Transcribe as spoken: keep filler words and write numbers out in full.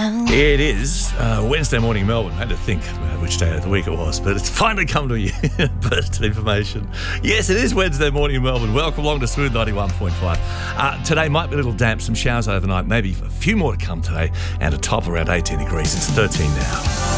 It is uh, Wednesday morning in Melbourne. I had to think about which day of the week it was, but it's finally come to you. Burst of information. Yes, it is Wednesday morning in Melbourne. Welcome along to Smooth ninety-one point five. Uh, today might be a little damp, some showers overnight, maybe a few more to come today, and a top around eighteen degrees. It's thirteen now.